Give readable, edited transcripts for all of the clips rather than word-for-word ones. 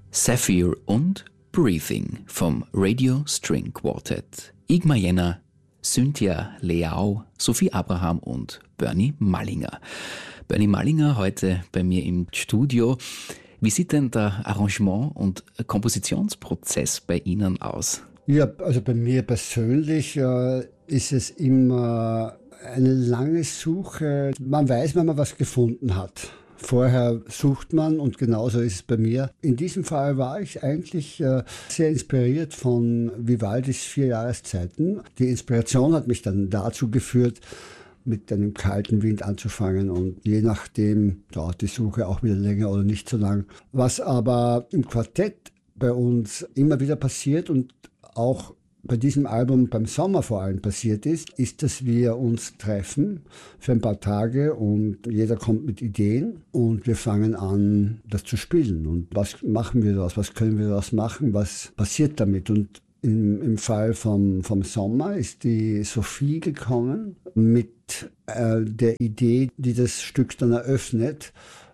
Sapphire und Breathing vom Radio String Quartet. Igmar Jenner, Cynthia Leao, Sophie Abraham und Bernie Mallinger. Bernie Mallinger heute bei mir im Studio. Wie sieht denn der Arrangement- und Kompositionsprozess bei Ihnen aus? Ja, also bei mir persönlich ist es immer eine lange Suche. Man weiß, wenn man was gefunden hat. Vorher sucht man und genauso ist es bei mir. In diesem Fall war ich eigentlich sehr inspiriert von Vivaldis 4 Jahreszeiten. Die Inspiration hat mich dann dazu geführt, mit einem kalten Wind anzufangen und je nachdem dauert die Suche auch wieder länger oder nicht so lang. Was aber im Quartett bei uns immer wieder passiert und auch bei diesem Album beim Sommer vor allem passiert ist, dass wir uns treffen für ein paar Tage und jeder kommt mit Ideen und wir fangen an, das zu spielen. Und was machen wir daraus? Was können wir daraus machen? Was passiert damit? Und im Fall vom Sommer ist die Sophie gekommen mit der Idee, die das Stück dann eröffnet.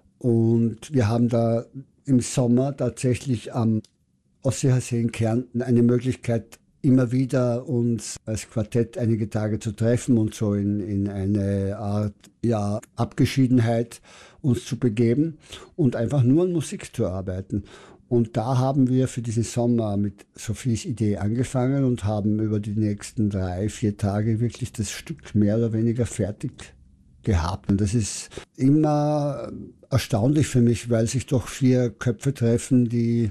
Und wir haben da im Sommer tatsächlich am Ostseesee in Kärnten eine Möglichkeit, immer wieder uns als Quartett einige Tage zu treffen und so in eine Art Abgeschiedenheit uns zu begeben und einfach nur an Musik zu arbeiten. Und da haben wir für diesen Sommer mit Sophies Idee angefangen und haben über die nächsten 3-4 Tage wirklich das Stück mehr oder weniger fertig gehabt. Und das ist immer erstaunlich für mich, weil sich doch 4 Köpfe treffen, die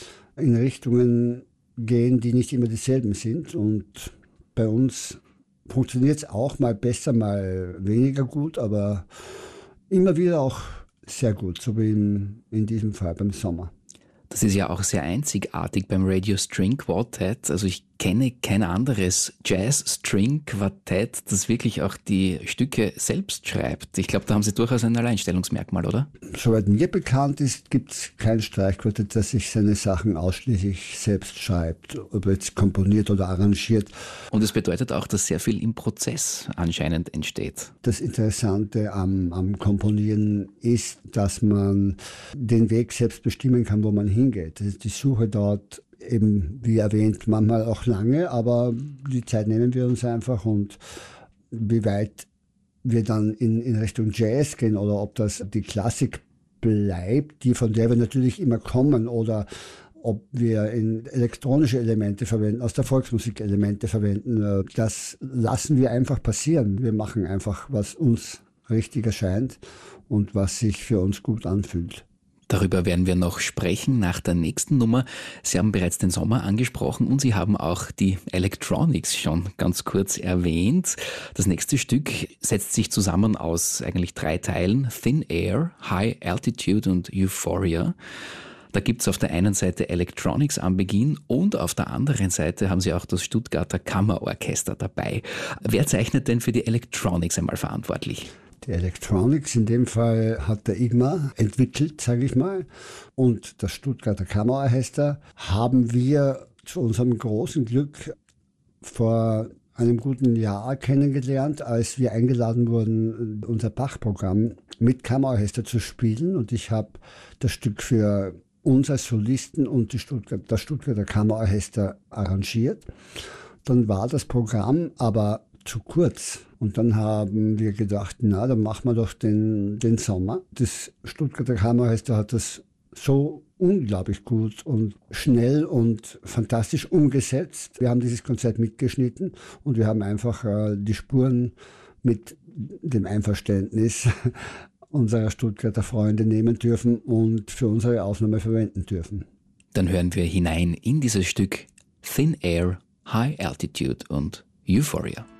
in Richtungen gehen, die nicht immer dieselben sind. Und bei uns funktioniert es auch mal besser, mal weniger gut, aber immer wieder auch sehr gut, so wie in diesem Fall beim Sommer. Das ist ja auch sehr einzigartig beim Radio String Quartet. Also ich kenne kein anderes Jazz-String-Quartett, das wirklich auch die Stücke selbst schreibt. Ich glaube, da haben Sie durchaus ein Alleinstellungsmerkmal, oder? Soweit mir bekannt ist, gibt es kein Streichquartett, das sich seine Sachen ausschließlich selbst schreibt, ob jetzt komponiert oder arrangiert. Und es bedeutet auch, dass sehr viel im Prozess anscheinend entsteht. Das Interessante am Komponieren ist, dass man den Weg selbst bestimmen kann, wo man hingeht. Das ist die Suche dort eben, wie erwähnt, manchmal auch lange, aber die Zeit nehmen wir uns einfach und wie weit wir dann in Richtung Jazz gehen oder ob das die Klassik bleibt, von der wir natürlich immer kommen oder ob wir in elektronische Elemente verwenden, aus der Volksmusik Elemente verwenden, das lassen wir einfach passieren. Wir machen einfach, was uns richtig erscheint und was sich für uns gut anfühlt. Darüber werden wir noch sprechen nach der nächsten Nummer. Sie haben bereits den Sommer angesprochen und Sie haben auch die Electronics schon ganz kurz erwähnt. Das nächste Stück setzt sich zusammen aus eigentlich 3 Teilen: Thin Air, High Altitude und Euphoria. Da gibt's auf der einen Seite Electronics am Beginn und auf der anderen Seite haben Sie auch das Stuttgarter Kammerorchester dabei. Wer zeichnet denn für die Electronics einmal verantwortlich? Die Electronics in dem Fall hat der Igmar entwickelt, sage ich mal. Und das Stuttgarter Kammerorchester haben wir zu unserem großen Glück vor einem guten Jahr kennengelernt, als wir eingeladen wurden, unser Bach-Programm mit Kammerorchester zu spielen. Und ich habe das Stück für uns als Solisten und das Stuttgarter Kammerorchester arrangiert. Dann war das Programm aber zu kurz. Und dann haben wir gedacht, dann machen wir doch den Sommer. Das Stuttgarter Kammerorchester hat das so unglaublich gut und schnell und fantastisch umgesetzt. Wir haben dieses Konzert mitgeschnitten und wir haben einfach die Spuren mit dem Einverständnis unserer Stuttgarter Freunde nehmen dürfen und für unsere Aufnahme verwenden dürfen. Dann hören wir hinein in dieses Stück Thin Air, High Altitude und Euphoria.